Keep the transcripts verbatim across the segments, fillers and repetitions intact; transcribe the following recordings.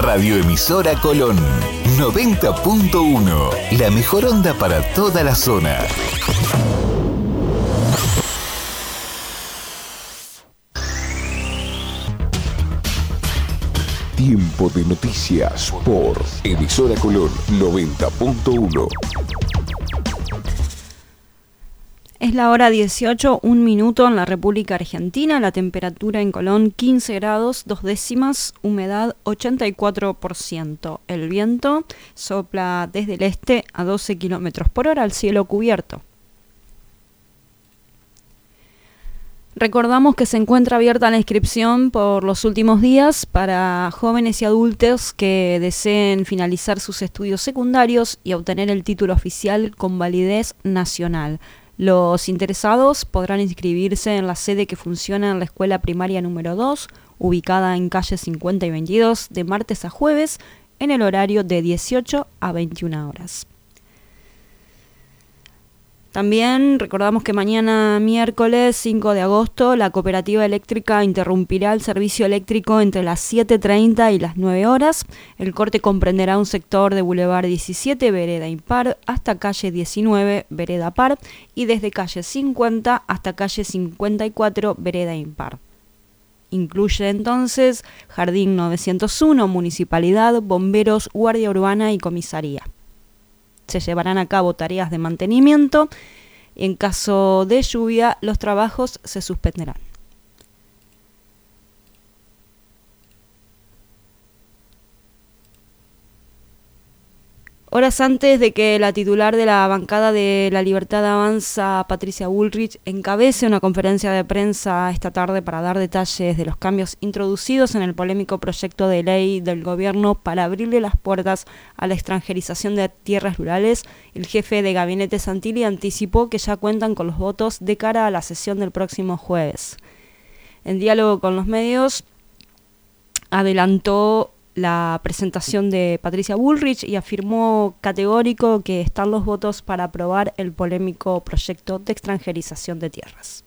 Radioemisora Colón, noventa punto uno. La mejor onda para toda la zona. Tiempo de noticias por Emisora Colón noventa punto uno. Es la hora dieciocho, un minuto en la República Argentina. La temperatura en Colón quince grados, dos décimas, humedad ochenta y cuatro por ciento. El viento sopla desde el este a doce kilómetros por hora, al cielo cubierto. Recordamos que se encuentra abierta la inscripción por los últimos días para jóvenes y adultos que deseen finalizar sus estudios secundarios y obtener el título oficial con validez nacional. Los interesados podrán inscribirse en la sede que funciona en la escuela primaria número dos, ubicada en calle cincuenta y veintidós, de martes a jueves, en el horario de dieciocho a veintiuna horas. También recordamos que mañana miércoles cinco de agosto la cooperativa eléctrica interrumpirá el servicio eléctrico entre las siete treinta y las nueve horas. El corte comprenderá un sector de Boulevard diecisiete, vereda impar, hasta calle diecinueve, vereda par, y desde calle cincuenta hasta calle cincuenta y cuatro, vereda impar. Incluye entonces Jardín novecientos uno, Municipalidad, Bomberos, Guardia Urbana y Comisaría. Se llevarán a cabo tareas de mantenimiento y en caso de lluvia los trabajos se suspenderán. Horas antes de que la titular de la bancada de La Libertad Avanza, Patricia Bullrich, encabece una conferencia de prensa esta tarde para dar detalles de los cambios introducidos en el polémico proyecto de ley del gobierno para abrirle las puertas a la extranjerización de tierras rurales, el jefe de gabinete Santilli anticipó que ya cuentan con los votos de cara a la sesión del próximo jueves. En diálogo con los medios, adelantó la presentación de Patricia Bullrich y afirmó categórico que están los votos para aprobar el polémico proyecto de extranjerización de tierras.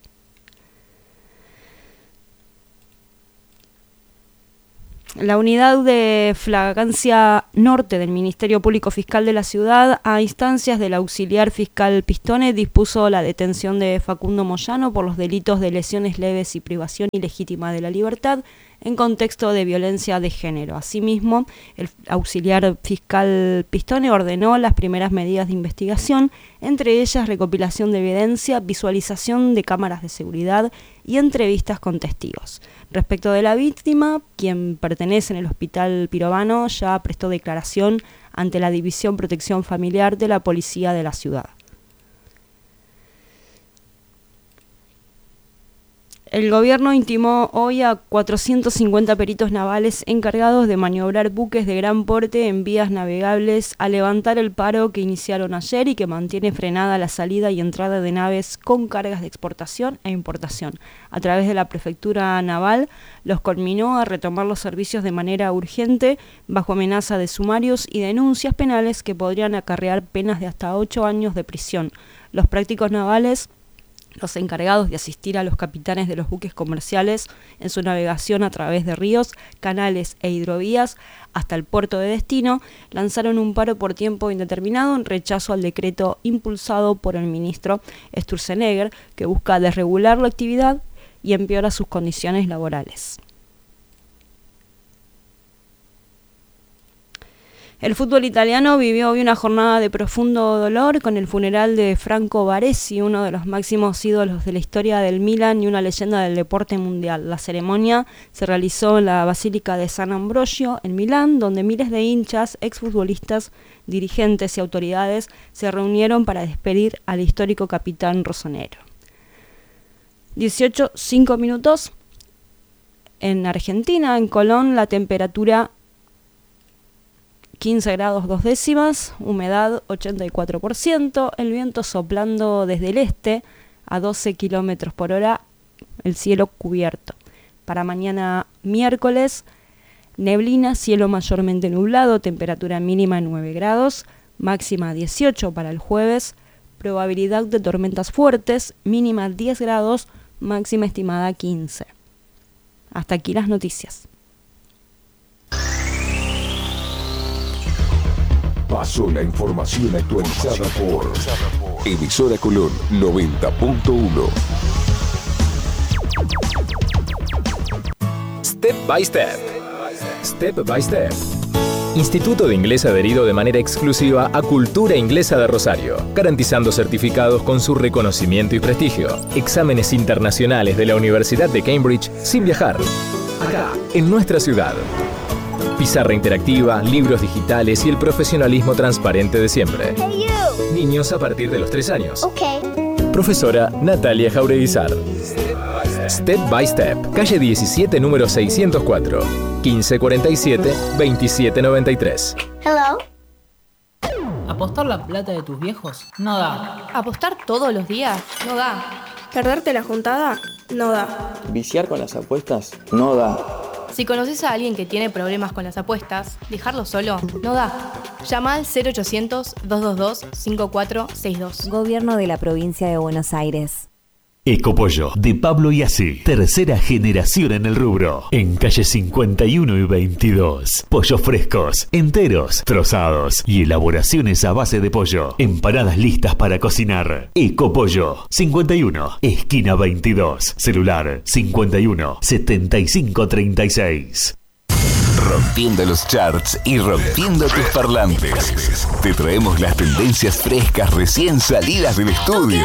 La unidad de flagrancia norte del Ministerio Público Fiscal de la ciudad, a instancias del auxiliar fiscal Pistone, dispuso la detención de Facundo Moyano por los delitos de lesiones leves y privación ilegítima de la libertad en contexto de violencia de género. Asimismo, el auxiliar fiscal Pistone ordenó las primeras medidas de investigación, entre ellas recopilación de evidencia, visualización de cámaras de seguridad y entrevistas con testigos. Respecto de la víctima, quien pertenece en el Hospital Pirovano, ya prestó declaración ante la División Protección Familiar de la Policía de la ciudad. El gobierno intimó hoy a cuatrocientos cincuenta peritos navales encargados de maniobrar buques de gran porte en vías navegables a levantar el paro que iniciaron ayer y que mantiene frenada la salida y entrada de naves con cargas de exportación e importación. A través de la Prefectura Naval, los conminó a retomar los servicios de manera urgente, bajo amenaza de sumarios y denuncias penales que podrían acarrear penas de hasta ocho años de prisión. Los prácticos navales, los encargados de asistir a los capitanes de los buques comerciales en su navegación a través de ríos, canales e hidrovías hasta el puerto de destino, lanzaron un paro por tiempo indeterminado en rechazo al decreto impulsado por el ministro Sturzenegger, que busca desregular la actividad y empeora sus condiciones laborales. El fútbol italiano vivió hoy una jornada de profundo dolor con el funeral de Franco Baresi, uno de los máximos ídolos de la historia del Milan y una leyenda del deporte mundial. La ceremonia se realizó en la Basílica de San Ambrogio, en Milán, donde miles de hinchas, exfutbolistas, dirigentes y autoridades se reunieron para despedir al histórico capitán rosonero. dieciocho, cinco minutos. En Argentina, en Colón, la temperatura quince grados dos décimas, humedad ochenta y cuatro por ciento, el viento soplando desde el este a doce kilómetros por hora, el cielo cubierto. Para mañana miércoles, neblina, cielo mayormente nublado, temperatura mínima nueve grados, máxima dieciocho para el jueves, probabilidad de tormentas fuertes, mínima diez grados, máxima estimada quince. Hasta aquí las noticias. Una sola información actualizada por Emisora Colón noventa punto uno. Step by Step. Step by Step. Instituto de Inglés adherido de manera exclusiva a Cultura Inglesa de Rosario, garantizando certificados con su reconocimiento y prestigio. Exámenes internacionales de la Universidad de Cambridge sin viajar. Acá, en nuestra ciudad. Pizarra interactiva, libros digitales y el profesionalismo transparente de siempre. Hey you. Niños a partir de los tres años. Okay. Profesora Natalia Jaureguizar. Step by Step, calle diecisiete, número seiscientos cuatro, quince cuarenta y siete, veintisiete noventa y tres. Hello. ¿Apostar la plata de tus viejos? No da. ¿Apostar todos los días? No da. ¿Perderte la juntada? No da. ¿Viciar con las apuestas? No da. Si conoces a alguien que tiene problemas con las apuestas, dejarlo solo no da. Llama al cero ochocientos, doscientos veintidós, cincuenta y cuatro sesenta y dos. Gobierno de la Provincia de Buenos Aires. Ecopollo, de Pablo Iasi, tercera generación en el rubro, en calle cincuenta y uno y veintidós. Pollos frescos, enteros, trozados y elaboraciones a base de pollo. Empanadas listas para cocinar. Ecopollo, cincuenta y uno, esquina veintidós. Celular cincuenta y uno, setenta y cinco treinta y seis. Rompiendo los charts y rompiendo tus parlantes. Te traemos las tendencias frescas recién salidas del estudio.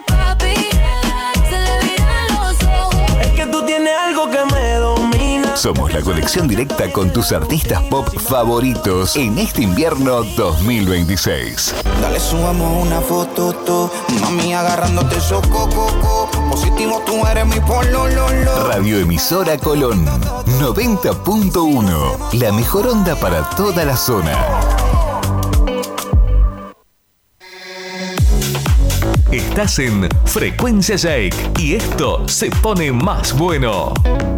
Somos la conexión directa con tus artistas pop favoritos en este invierno dos mil veintiséis. Dale, subamos una foto, to, mami agarrándote eso, coco, positivo, tú eres mi polololo. Radioemisora Colón noventa punto uno, la mejor onda para toda la zona. Estás en Frecuencia Jake y esto se pone más bueno.